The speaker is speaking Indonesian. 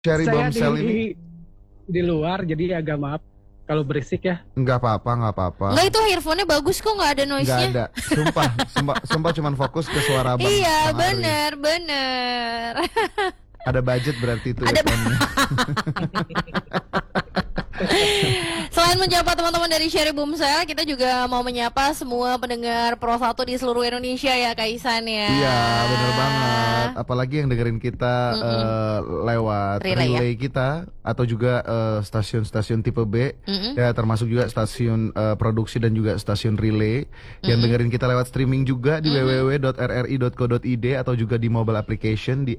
Cherry Saya Bombshell ini di luar, jadi agak maaf kalau berisik ya. nggak apa-apa. Enggak, itu earphone-nya bagus kok, nggak ada Nggak noise-nya. ada, sumpah cuman fokus ke suara Iya, Bang Arif. bener. Ada budget berarti itu Ada earphone-nya. Selain menyapa teman-teman dari Cherry Boomsel, kita juga mau menyapa semua pendengar Pro 1 di seluruh Indonesia ya, Kak Isan ya. Iya, bener banget. Apalagi yang dengerin kita lewat relay kita atau juga stasiun-stasiun tipe B, ya termasuk juga stasiun produksi dan juga stasiun relay yang dengerin kita lewat streaming juga di www.rri.co.id atau juga di mobile application di